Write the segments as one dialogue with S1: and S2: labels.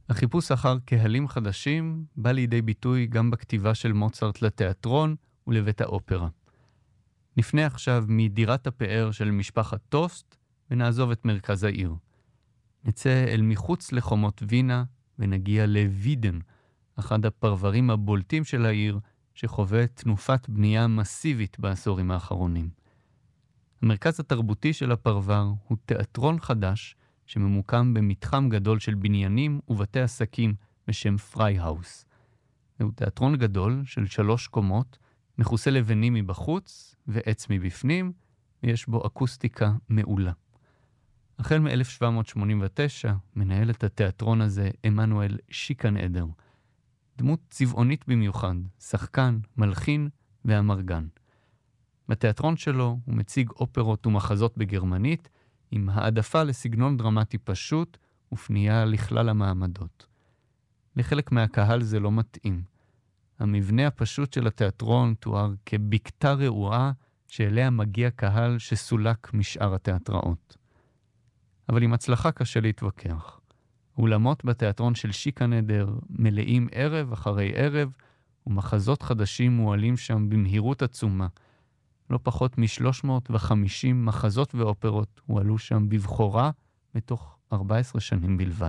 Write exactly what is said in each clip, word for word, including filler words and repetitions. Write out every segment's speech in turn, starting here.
S1: החיפוש אחר קהלים חדשים בא לידי ביטוי גם בכתיבה של מוצרט לתיאטרון ולבית האופרה. נפנה עכשיו מדירת הפאר של משפחת טוסט ונעזוב את מרכז העיר. נצא אל מחוץ לחומות וינה ונגיע לוידן, אחד הפרברים הבולטים של העיר שחווה תנופת בנייה מסיבית בעשורים האחרונים. המרכז התרבותי של הפרבר הוא תיאטרון חדש שממוקם במתחם גדול של בניינים ובתי עסקים בשם פרייהאוס. זהו תיאטרון גדול של שלוש קומות, מכוסה לבנים מבחוץ ועץ מבפנים, ויש בו אקוסטיקה מעולה. החל מ-אלף שבע מאות שמונים ותשע מנהל את התיאטרון הזה עמנואל שיקנעדר. דמות צבעונית במיוחד, שחקן, מלחין ואמרגן. בתיאטרון שלו הוא מציג אופרות ומחזות בגרמנית, עם העדפה לסגנון דרמטי פשוט ופנייה לכלל המעמדות. לחלק מהקהל זה לא מתאים. המבנה הפשוט של התיאטרון תואר כבקתה רעועה שאליה מגיע קהל שסולק משאר התיאטראות. אבל עם הצלחה קשה להתווכח. אולמות בתיאטרון של שיקנעדר מלאים ערב אחרי ערב, ומחזות חדשים מועלים שם במהירות עצומה. לא פחות מ-שלוש מאות וחמישים מחזות ואופרות הועלו שם בבחורה מתוך ארבע עשרה שנים בלבד.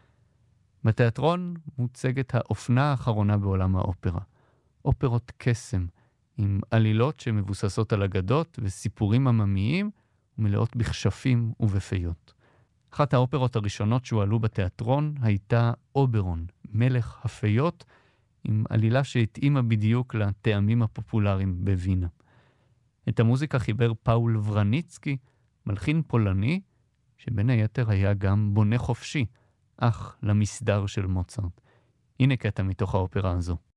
S1: בתיאטרון מוצגת האופנה האחרונה בעולם האופרה. אופרות קסם, עם עלילות שמבוססות על אגדות וסיפורים עממיים ומלאות בכשפים ובפיות. אחת האופרות הראשונות שהועלו בתיאטרון הייתה אוברון, מלך הפיות, עם עלילה שהתאימה בדיוק לטעמים הפופולריים בווינה. את המוזיקה חיבר פאול ורניצקי, מלחין פולני, שבין היתר היה גם בונה חופשי, אח למסדר של מוצרט. הנה קטע מתוך האופרה הזו.